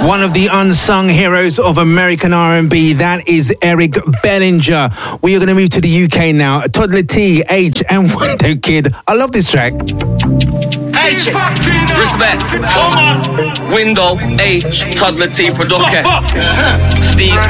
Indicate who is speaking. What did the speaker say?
Speaker 1: One of the unsung heroes of American R&B, that is Eric Bellinger. We are going to move to the UK now. Toddler T, H, and Window Kid. I love this track.
Speaker 2: H, respect. Window, H, Toddler T, Production. Steve